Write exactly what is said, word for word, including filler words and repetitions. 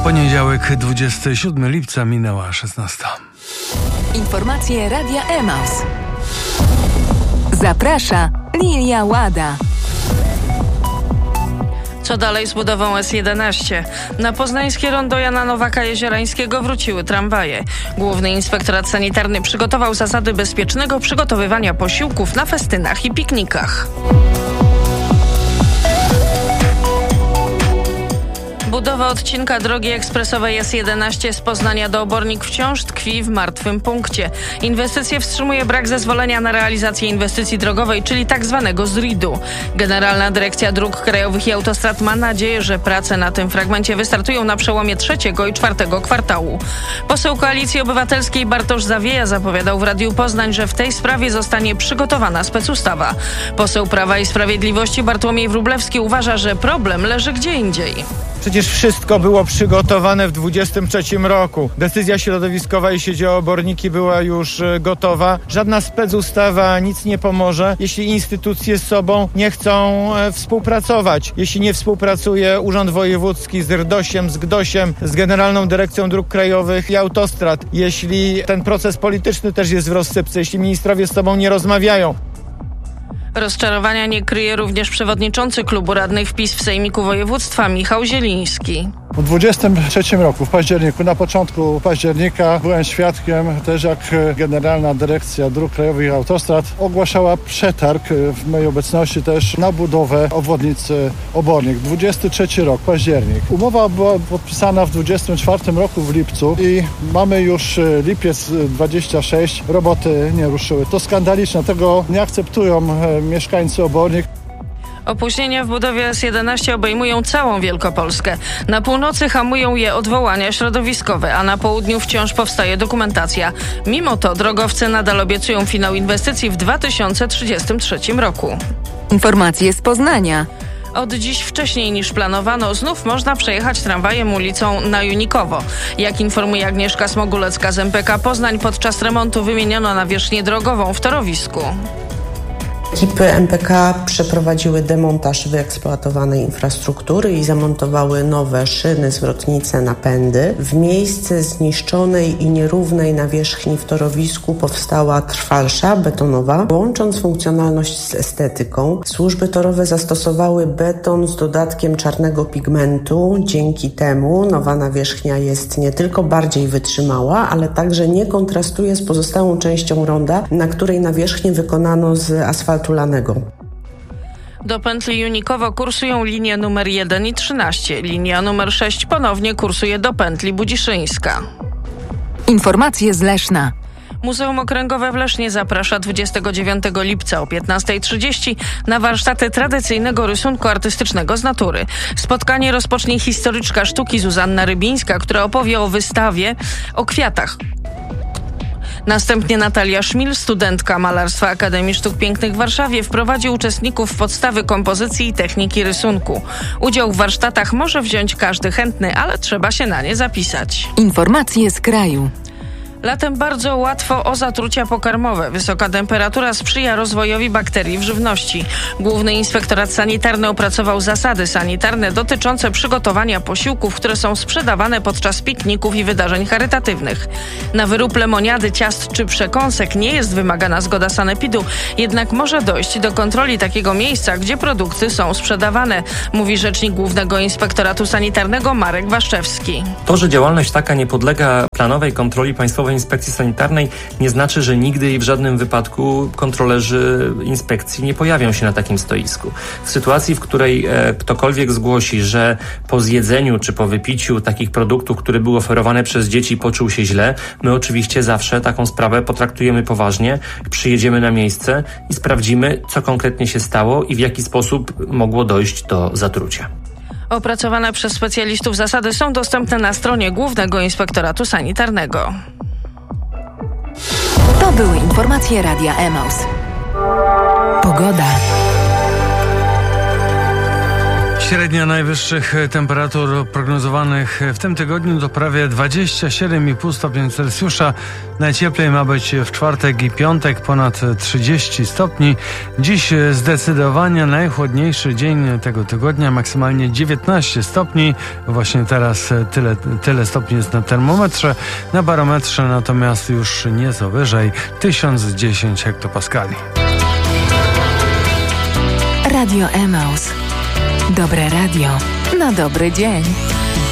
Poniedziałek, dwudziestego siódmego lipca, minęła szesnasta. Informacje Radia Emaus. Zaprasza Lilia Łada. Co dalej z budową S jedenaście? Na poznańskie rondo Jana Nowaka-Jeziorańskiego wróciły tramwaje. Główny Inspektorat Sanitarny przygotował zasady bezpiecznego przygotowywania posiłków na festynach i piknikach. Budowa odcinka drogi ekspresowej S jedenaście z Poznania do Obornik wciąż tkwi w martwym punkcie. Inwestycje wstrzymuje brak zezwolenia na realizację inwestycji drogowej, czyli tak zwanego zridu. Generalna Dyrekcja Dróg Krajowych i Autostrad ma nadzieję, że prace na tym fragmencie wystartują na przełomie trzeciego i czwartego kwartału. Poseł Koalicji Obywatelskiej Bartosz Zawieja zapowiadał w Radiu Poznań, że w tej sprawie zostanie przygotowana specustawa. Poseł Prawa i Sprawiedliwości Bartłomiej Wróblewski uważa, że problem leży gdzie indziej. Przecież wszystko było przygotowane w dwudziestym trzecim roku. Decyzja środowiskowa, jeśli chodzi o Oborniki, była już gotowa. Żadna specustawa nic nie pomoże, jeśli instytucje z sobą nie chcą współpracować. Jeśli nie współpracuje Urząd Wojewódzki z RDOŚ-iem, z GDOŚ-iem, z Generalną Dyrekcją Dróg Krajowych i Autostrad, jeśli ten proces polityczny też jest w rozsypce, jeśli ministrowie z sobą nie rozmawiają. Rozczarowania nie kryje również przewodniczący klubu radnych PiS w Sejmiku Województwa Michał Zieliński. W dwudziestym trzecim roku, w październiku, na początku października byłem świadkiem też, jak Generalna Dyrekcja Dróg Krajowych i Autostrad ogłaszała przetarg w mojej obecności też na budowę obwodnicy Obornik. dwudziesty trzeci rok, październik. Umowa była podpisana w dwudziestym czwartym roku w lipcu i mamy już lipiec dwudziesty szósty, roboty nie ruszyły. To skandaliczne, tego nie akceptują mieszkańcy Obornik. Opóźnienia w budowie S jedenaście obejmują całą Wielkopolskę. Na północy hamują je odwołania środowiskowe, a na południu wciąż powstaje dokumentacja. Mimo to drogowcy nadal obiecują finał inwestycji w dwa tysiące trzydziestym trzecim roku. Informacje z Poznania. Od dziś wcześniej niż planowano znów można przejechać tramwajem ulicą na Junikowo. Jak informuje Agnieszka Smogulecka z M P K Poznań, podczas remontu wymieniono nawierzchnię drogową w torowisku. Ekipy M P K przeprowadziły demontaż wyeksploatowanej infrastruktury i zamontowały nowe szyny, zwrotnice, napędy. W miejsce zniszczonej i nierównej nawierzchni w torowisku powstała trwalsza, betonowa. Łącząc funkcjonalność z estetyką, służby torowe zastosowały beton z dodatkiem czarnego pigmentu. Dzięki temu nowa nawierzchnia jest nie tylko bardziej wytrzymała, ale także nie kontrastuje z pozostałą częścią ronda, na której nawierzchnię wykonano z asfaltu lanego. Do pętli Junikowo kursują linie numer jeden i trzynaście. Linia numer sześć ponownie kursuje do pętli Budziszyńska. Informacje z Leszna. Muzeum Okręgowe w Lesznie zaprasza dwudziestego dziewiątego lipca o piętnastej trzydzieści na warsztaty tradycyjnego rysunku artystycznego z natury. Spotkanie rozpocznie historyczka sztuki Zuzanna Rybińska, która opowie o wystawie o kwiatach. Następnie Natalia Szmil, studentka malarstwa Akademii Sztuk Pięknych w Warszawie, wprowadzi uczestników w podstawy kompozycji i techniki rysunku. Udział w warsztatach może wziąć każdy chętny, ale trzeba się na nie zapisać. Informacje z kraju. Latem bardzo łatwo o zatrucia pokarmowe. Wysoka temperatura sprzyja rozwojowi bakterii w żywności. Główny Inspektorat Sanitarny opracował zasady sanitarne dotyczące przygotowania posiłków, które są sprzedawane podczas pikników i wydarzeń charytatywnych. Na wyrób lemoniady, ciast czy przekąsek nie jest wymagana zgoda sanepidu, jednak może dojść do kontroli takiego miejsca, gdzie produkty są sprzedawane, mówi rzecznik Głównego Inspektoratu Sanitarnego Marek Waszczewski. To, że działalność taka nie podlega planowej kontroli Państwowej Inspekcji Sanitarnej, nie znaczy, że nigdy i w żadnym wypadku kontrolerzy inspekcji nie pojawią się na takim stoisku. W sytuacji, w której e, ktokolwiek zgłosi, że po zjedzeniu czy po wypiciu takich produktów, które były oferowane przez dzieci, poczuł się źle, my oczywiście zawsze taką sprawę potraktujemy poważnie, przyjedziemy na miejsce i sprawdzimy, co konkretnie się stało i w jaki sposób mogło dojść do zatrucia. Opracowane przez specjalistów zasady są dostępne na stronie Głównego Inspektoratu Sanitarnego. To były informacje Radia Emaus. Pogoda. Średnia najwyższych temperatur prognozowanych w tym tygodniu to prawie dwadzieścia siedem i pół stopni Celsjusza. Najcieplej ma być w czwartek i piątek, ponad trzydzieści stopni. Dziś zdecydowanie najchłodniejszy dzień tego tygodnia, maksymalnie dziewiętnaście stopni. Właśnie teraz tyle, tyle stopni jest na termometrze. Na barometrze natomiast już nieco wyżej, tysiąc dziesięć hektopaskali. Radio Emaus. Dobre radio na dobry dzień.